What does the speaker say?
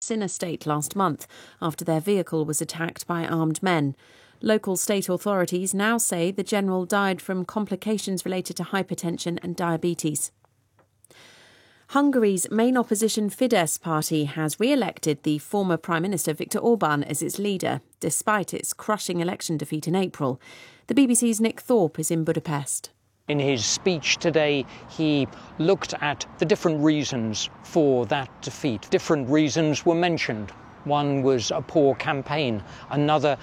Sin estate last month after their vehicle was attacked by armed men. Local state authorities now say the general died from complications related to hypertension and diabetes. Hungary's main opposition Fidesz party has re-elected the former Prime Minister Viktor Orban as its leader, despite its crushing election defeat in April. The BBC's Nick Thorpe is in Budapest. In his speech today, he looked at the different reasons for that defeat. Different reasons were mentioned. One was a poor campaign, another